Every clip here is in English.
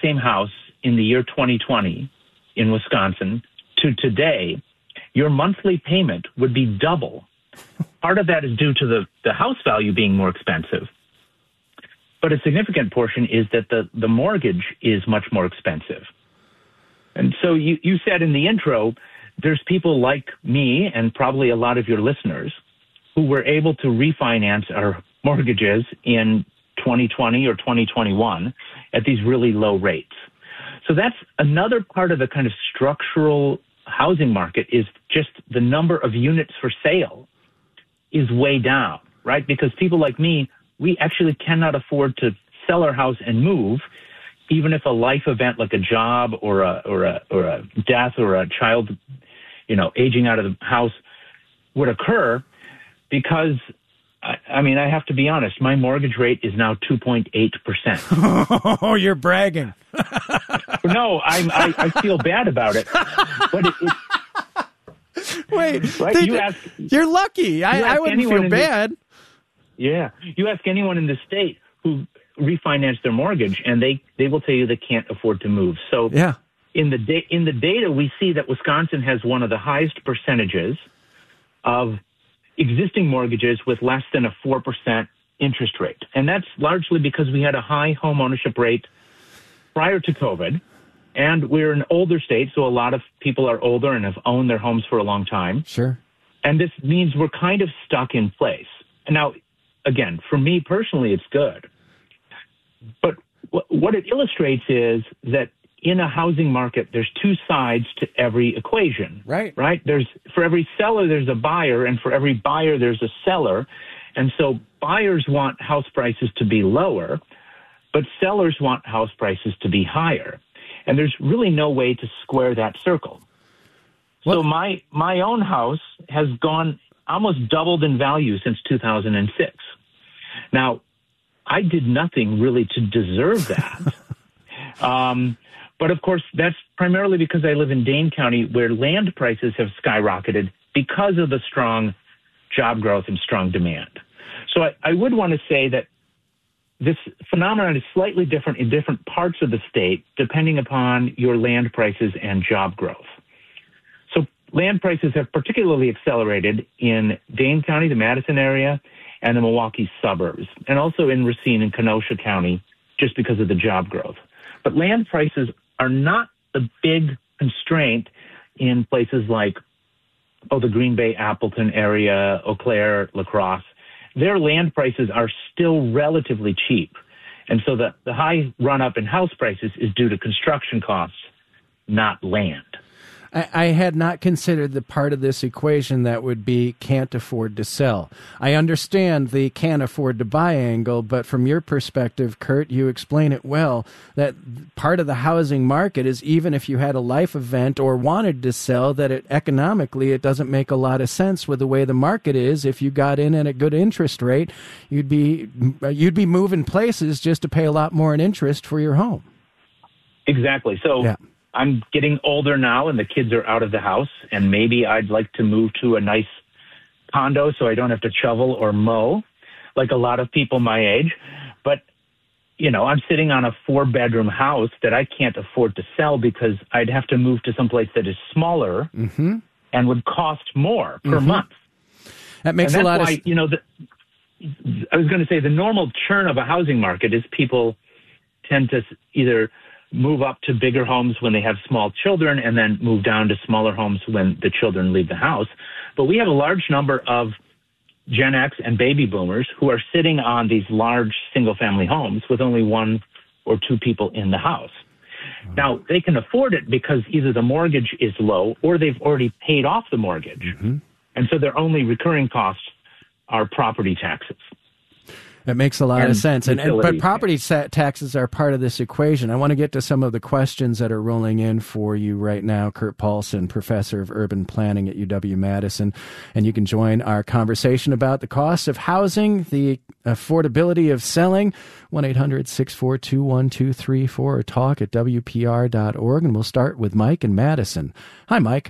same house in the year 2020 in Wisconsin to today, your monthly payment would be double. Part of that is due to the house value being more expensive. But a significant portion is that the mortgage is much more expensive. And so you said in the intro, there's people like me and probably a lot of your listeners who were able to refinance our mortgages in 2020 or 2021 at these really low rates. So that's another part of the kind of structural housing market is just the number of units for sale is way down, right? Because people like me, we actually cannot afford to sell our house and move, even if a life event like a job or a death or a child, aging out of the house would occur, because I have to be honest, my mortgage rate is now 2.8%. Oh, you're bragging. No, I feel bad about it. But wait, right? you're lucky. I wouldn't feel bad. You ask anyone in the state who refinanced their mortgage, and they will tell you they can't afford to move. So yeah. In the data, we see that Wisconsin has one of the highest percentages of existing mortgages with less than a 4% interest rate. And that's largely because we had a high home ownership rate prior to COVID. And we're an older state, so a lot of people are older and have owned their homes for a long time. Sure. And this means we're kind of stuck in place. Now, again, for me personally, it's good. But what it illustrates is that in a housing market, there's two sides to every equation. Right. For every seller, there's a buyer, and for every buyer, there's a seller. And so buyers want house prices to be lower, but sellers want house prices to be higher. And there's really no way to square that circle. What? So my own house has gone almost doubled in value since 2006. Now, I did nothing really to deserve that. But of course, that's primarily because I live in Dane County, where land prices have skyrocketed because of the strong job growth and strong demand. So I would want to say that this phenomenon is slightly different in different parts of the state, depending upon your land prices and job growth. So land prices have particularly accelerated in Dane County, the Madison area, and the Milwaukee suburbs, and also in Racine and Kenosha County, just because of the job growth. But land prices are not the big constraint in places like, the Green Bay, Appleton area, Eau Claire, La Crosse. Their land prices are still relatively cheap. And so the high run-up in house prices is due to construction costs, not land. I had not considered the part of this equation that would be can't afford to sell. I understand the can't afford to buy angle, but from your perspective, Kurt, you explain it well, that part of the housing market is even if you had a life event or wanted to sell, that economically it doesn't make a lot of sense with the way the market is. If you got in at a good interest rate, you'd be moving places just to pay a lot more in interest for your home. Exactly. So. Yeah. I'm getting older now and the kids are out of the house, and maybe I'd like to move to a nice condo so I don't have to shovel or mow like a lot of people my age. But, I'm sitting on a 4-bedroom house that I can't afford to sell because I'd have to move to someplace that is smaller and would cost more per month. That makes a lot of sense. I was going to say the normal churn of a housing market is people tend to either move up to bigger homes when they have small children and then move down to smaller homes when the children leave the house. But we have a large number of Gen X and baby boomers who are sitting on these large single-family homes with only 1 or 2 people in the house. Now, they can afford it because either the mortgage is low or they've already paid off the mortgage. And so their only recurring costs are property taxes. That makes a lot of sense. But property taxes are part of this equation. I want to get to some of the questions that are rolling in for you right now. Kurt Paulson, professor of urban planning at UW-Madison. And you can join our conversation about the costs of housing, the affordability of selling, 1-800-642-1234, or talk at WPR.org. And we'll start with Mike in Madison. Hi, Mike.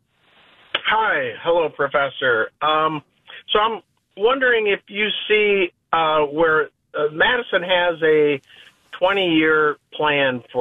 Hi. Hello, Professor. So I'm wondering if you see where Madison has a 20-year plan for